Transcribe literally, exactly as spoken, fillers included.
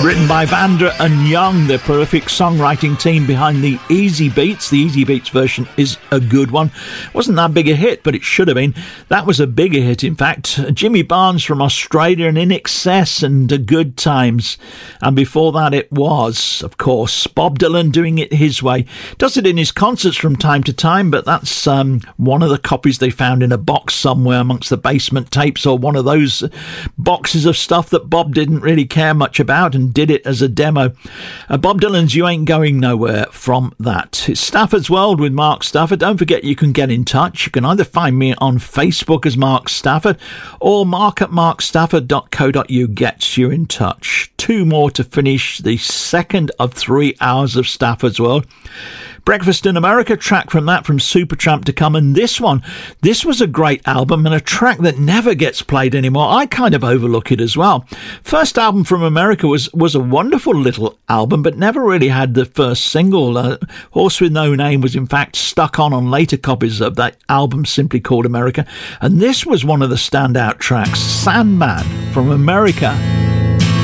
Written by Vanda and Young, the prolific songwriting team behind the Easy Beats. The Easy Beats version is a good one. Wasn't that big a hit, but it should have been. That was a bigger hit, in fact. Jimmy Barnes from Australia and In Excess and uh, Good Times. And before that it was, of course, Bob Dylan doing it his way. Does it in his concerts from time to time, but that's um, one of the copies they found in a box somewhere amongst the basement tapes, or one of those boxes of stuff that Bob didn't really care much about and did it as a demo. Uh, Bob Dylan's You Ain't Going Nowhere from that. It's Stafford's World with Mark Stafford. Don't forget you can get in touch. You can either find me on Facebook as Mark Stafford, or mark at mark stafford dot co dot u k gets you in touch. Two more to finish the second of three hours of Stafford's World. Breakfast in America, track from that from Supertramp to come, and this one, this was a great album and a track that never gets played anymore. I kind of overlook it as well. First album from America was was a wonderful little album, but never really had the first single. Uh, Horse with No Name was in fact stuck on on later copies of that album simply called America, and this was one of the standout tracks, Sandman from America.